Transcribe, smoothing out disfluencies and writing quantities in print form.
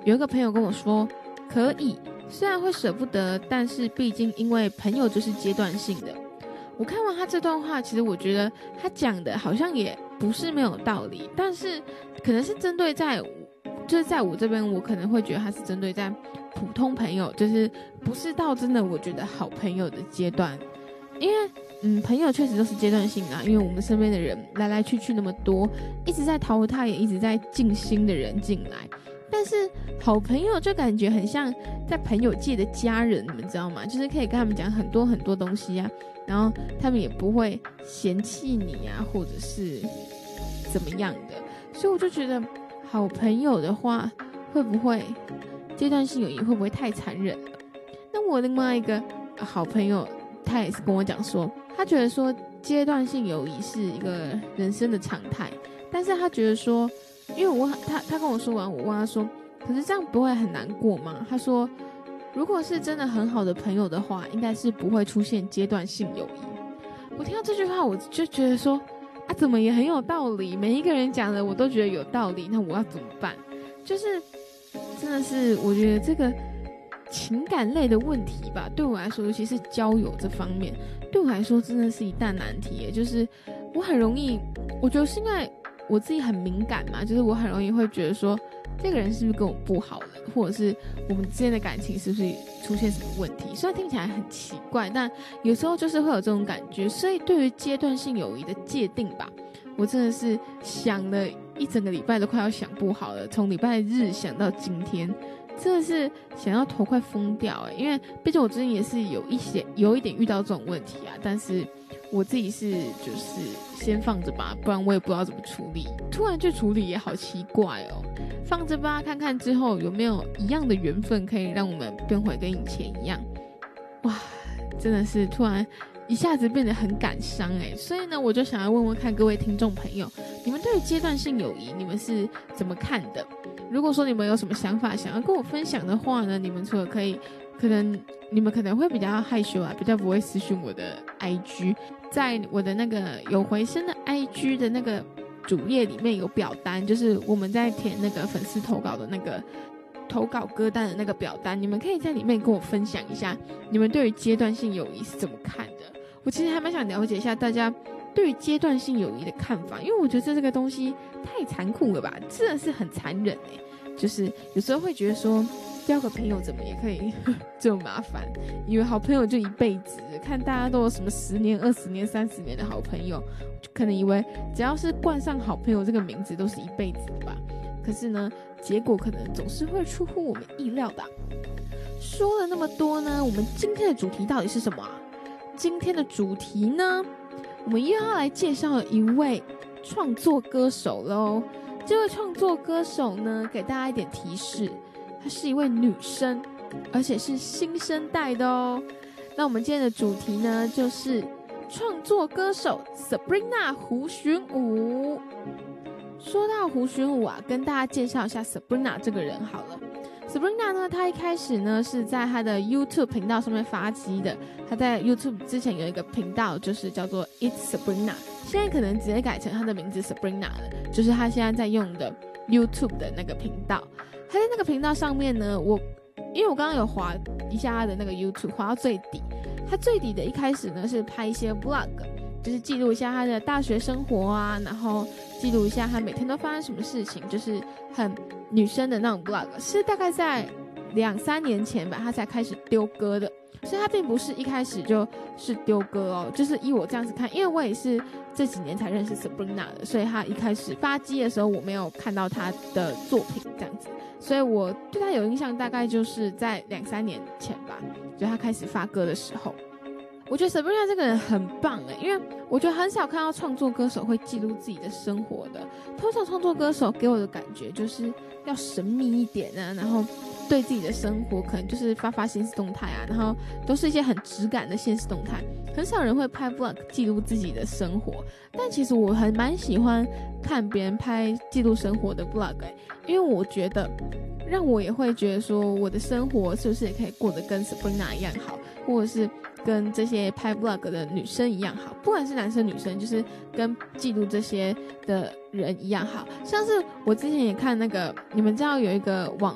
有一个朋友跟我说可以，虽然会舍不得，但是毕竟因为朋友就是阶段性的。我看完他这段话，其实我觉得他讲的好像也不是没有道理，但是可能是针对就是在我这边，我可能会觉得他是针对在普通朋友，就是不是到真的我觉得好朋友的阶段。因为朋友确实都是阶段性的，因为我们身边的人来来去去那么多，一直在淘汰，也一直在进新的人进来。但是好朋友就感觉很像在朋友界的家人，你们知道吗？就是可以跟他们讲很多很多东西啊，然后他们也不会嫌弃你啊，或者是怎么样的。所以我就觉得好朋友的话，会不会阶段性友谊会不会太残忍了？那我另外一个好朋友，他也是跟我讲说，他觉得说阶段性友谊是一个人生的常态，但是他觉得说，因为他跟我说完，我问他说，可是这样不会很难过吗？他说，如果是真的很好的朋友的话，应该是不会出现阶段性友谊。我听到这句话，我就觉得说，啊，怎么也很有道理，每一个人讲的我都觉得有道理，那我要怎么办？就是真的是我觉得这个情感类的问题吧，对我来说，尤其是交友这方面，对我来说真的是一大难题耶。就是我很容易，我觉得是因为我自己很敏感嘛，就是我很容易会觉得说，这个人是不是跟我不好了，或者是我们之间的感情是不是出现什么问题。虽然听起来很奇怪，但有时候就是会有这种感觉。所以对于阶段性友谊的界定吧，我真的是想了一整个礼拜都快要想不好了，从礼拜日想到今天，真的是想要头快疯掉耶。因为毕竟我最近也是有一点遇到这种问题啊，但是我自己是就是先放着吧，不然我也不知道怎么处理。突然去处理也好奇怪哦，放着吧，看看之后有没有一样的缘分可以让我们变回跟以前一样。哇，真的是突然一下子变得很感伤耶。所以呢，我就想要问问看各位听众朋友，你们对于阶段性友谊你们是怎么看的？如果说你们有什么想法想要跟我分享的话呢，你们除了你们可能会比较害羞啊，比较不会私讯我的 IG， 在我的那个有回声的 IG 的那个主页里面有表单，就是我们在填那个粉丝投稿的那个投稿歌单的那个表单，你们可以在里面跟我分享一下你们对于阶段性友谊是怎么看的。我其实还蛮想了解一下大家对于阶段性友谊的看法，因为我觉得这个东西太残酷了吧，真的是很残忍耶。就是有时候会觉得说，交个朋友怎么也可以这么麻烦，以为好朋友就一辈子，看大家都有什么10年、20年、30年的好朋友，就可能以为只要是冠上好朋友这个名字都是一辈子的吧。可是呢，结果可能总是会出乎我们意料的。说了那么多呢，我们今天的主题到底是什么啊？今天的主题呢，我们又要来介绍一位创作歌手咯。这位创作歌手呢，给大家一点提示，她是一位女生，而且是新生代的哦。那我们今天的主题呢，就是创作歌手 Sabrina 胡寻武。说到胡寻武啊，跟大家介绍一下 Sabrina 这个人好了。Sabrina 呢，她一开始呢是在她的 YouTube 频道上面发迹的。她在 YouTube 之前有一个频道，就是叫做 It's Sabrina， 现在可能直接改成她的名字 Sabrina 了，就是她现在在用的 YouTube 的那个频道。她在那个频道上面呢，因为我刚刚有滑一下她的那个 YouTube， 滑到最底，她最底的一开始呢是拍一些 Vlog， 就是记录一下她的大学生活啊，然后记录一下她每天都发生什么事情，就是很女生的那种 Vlog， 是大概在2-3年前吧，她才开始丢歌的。所以她并不是一开始就是丢歌哦，就是依我这样子看，因为我也是这几年才认识 Sabrina 的，所以她一开始发迹的时候我没有看到她的作品这样子，所以我对她有印象大概就是在2-3年前吧，就她开始发歌的时候。我觉得 Sabrina 这个人很棒耶，因为我觉得很少看到创作歌手会记录自己的生活的。通常创作歌手给我的感觉就是要神秘一点啊，然后对自己的生活可能就是发现实动态啊，然后都是一些很质感的现实动态，很少人会拍 vlog 记录自己的生活。但其实我还蛮喜欢看别人拍记录生活的 vlog，因为我觉得让我也会觉得说，我的生活是不是也可以过得跟 Sabrina 一样好，或者是跟这些拍 vlog 的女生一样好，不管是男生女生，就是跟记录这些的人一样好。像是我之前也看那个，你们知道有一个网